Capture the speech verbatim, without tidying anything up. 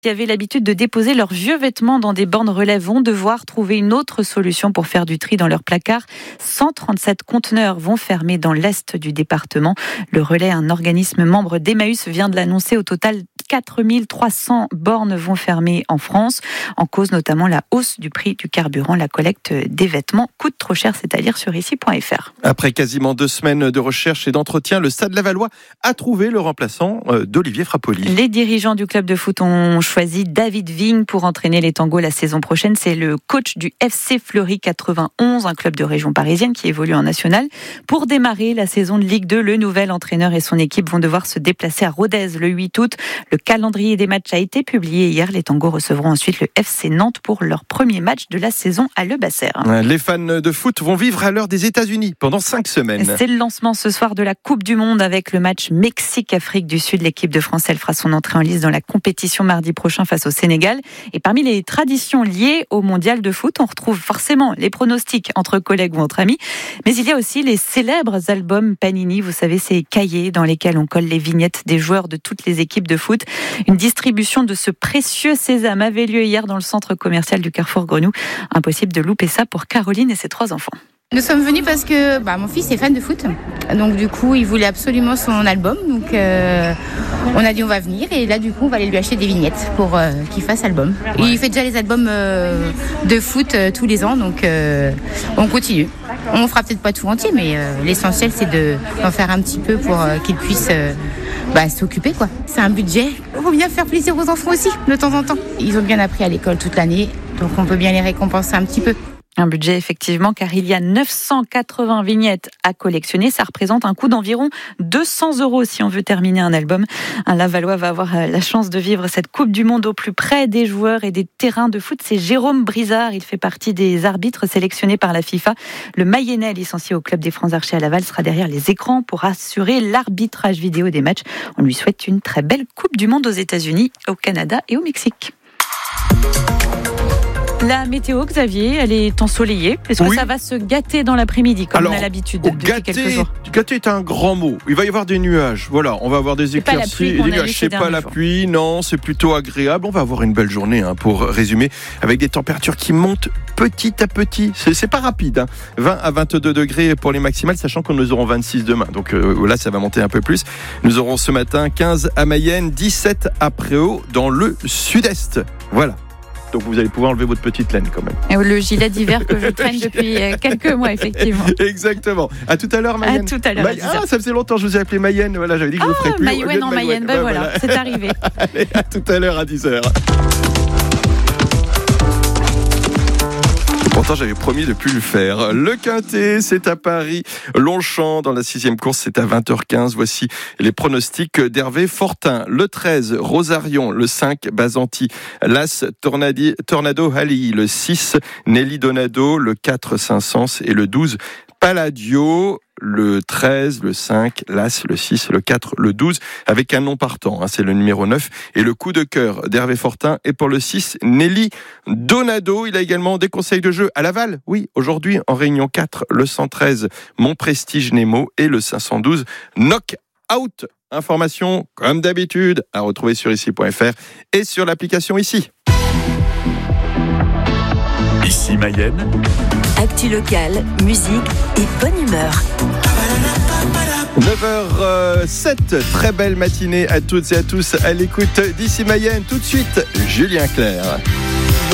qui avaient l'habitude de déposer leurs vieux vêtements dans des bornes relais vont devoir trouver une autre solution pour faire du tri dans leurs placards. cent trente-sept conteneurs vont fermer dans l'est du département. Le relais, un organisme membre d'Emmaüs, vient de l'annoncer. Au total, quatre mille trois cents bornes vont fermer en France. En cause notamment la hausse du prix du carburant. La collecte des vêtements coûte trop cher, c'est à dire sur ici point f r. Après quasiment deux semaines de recherche et d'entretien, le Stade Lavallois a trouvé le remplaçant d'Olivier Frappoli. Les dirigeants du club de foot ont choisi David Vigne pour entraîner les Tangos la saison prochaine. C'est le coach du F C Fleury quatre-vingt-onze, un club de région parisienne qui évolue en national. Pour démarrer la saison de Ligue deux, le nouvel entraîneur et son équipe vont devoir se déplacer à Rodez le huit août. Le calendrier des matchs a été publié hier. Les Tangos recevront ensuite le F C Nantes pour leur premier match de la saison à Le Basser. Les fans de foot vont vivre à l'heure des États-Unis pendant cinq semaines. C'est le lancement ce soir de la Coupe du Monde avec le match Mexique-Afrique du Sud. L'équipe de France, elle fera son entrée en lice dans la compétition mardi prochain face au Sénégal. Et parmi les traditions liées au mondial de foot, on retrouve forcément les pronostics entre collègues ou entre amis. Mais il y a aussi les célèbres albums Panini. Vous savez, ces cahiers dans lesquels on colle les vignettes des joueurs de toutes les équipes de foot. Une distribution de ce précieux sésame avait lieu hier dans le centre commercial du Carrefour Grenoux. Impossible de louper ça pour Caroline et ses trois enfants. Nous sommes venus parce que bah, mon fils est fan de foot, donc du coup il voulait absolument son album, donc euh, on a dit on va venir et là du coup on va aller lui acheter des vignettes pour euh, qu'il fasse album. Et il fait déjà les albums euh, de foot euh, tous les ans, donc euh, on continue. On fera peut-être pas tout entier, mais euh, l'essentiel c'est de, d'en faire un petit peu pour euh, qu'il puisse euh, bah, s'occuper quoi. C'est un budget, il faut bien faire plaisir aux enfants aussi de temps en temps. Ils ont bien appris à l'école toute l'année, donc on peut bien les récompenser un petit peu. Un budget effectivement, car il y a neuf cent quatre-vingts vignettes à collectionner. Ça représente un coût d'environ deux cents euros si on veut terminer un album. Un Lavallois va avoir la chance de vivre cette Coupe du Monde au plus près des joueurs et des terrains de foot. C'est Jérôme Brizard. Il fait partie des arbitres sélectionnés par la FIFA. Le Mayennais, licencié au Club des Francs Archers à Laval, sera derrière les écrans pour assurer l'arbitrage vidéo des matchs. On lui souhaite une très belle Coupe du Monde aux États-Unis, au Canada et au Mexique. La météo, Xavier, elle est ensoleillée. Est-ce que oui. ça va se gâter dans l'après-midi, comme Alors, on a l'habitude depuis gâter, quelques jours? Gâter est un grand mot. Il va y avoir des nuages. Voilà, on va avoir des éclaircies. Des nuages. C'est pas la pluie, non, c'est plutôt agréable. On va avoir une belle journée, hein, pour résumer, avec des températures qui montent petit à petit. C'est, c'est pas rapide, hein. vingt à vingt-deux degrés pour les maximales, sachant que nous aurons vingt-six demain. Donc euh, là, ça va monter un peu plus. Nous aurons ce matin quinze à Mayenne, dix-sept à Préau, dans le sud-est. Voilà. Donc vous allez pouvoir enlever votre petite laine quand même. Le gilet d'hiver que je traîne depuis quelques mois, effectivement. Exactement. À tout à l'heure, Mayenne. À tout à l'heure. May- ah, ça faisait longtemps que je vous ai appelé Mayenne. Voilà, j'avais dit que ah, je ne ferais plus. Maïwen en Mayenne, ben voilà, voilà, c'est arrivé. Allez, à tout à l'heure à dix heures. Pourtant, j'avais promis de ne plus le faire. Le Quintet, c'est à Paris. Longchamp, dans la sixième course, c'est à vingt heures quinze. Voici les pronostics d'Hervé Fortin. Le treize, Rosarion. Le cinq, Bazanti. L'As, Tornadi, Tornado Halley. Le six, Nelly Donado. Le quatre, Saint-Saëns. Et le douze, Palladio. Le treize, le cinq, l'As, le six, le quatre, le douze, avec un nom partant, hein, c'est le numéro neuf. Et le coup de cœur d'Hervé Fortin est pour le six, Nelly Donado. Il a également des conseils de jeu à Laval. Oui, aujourd'hui, en réunion quatre, le cent treize, Mon Prestige Nemo et le cinq cent douze, Knock Out. Information, comme d'habitude, à retrouver sur ici point f r et sur l'application Ici. Ici Mayenne. Actu locale, musique et bonne humeur. neuf heures sept, très belle matinée à toutes et à tous à l'écoute d'Ici Mayenne. Tout de suite, Julien Clerc.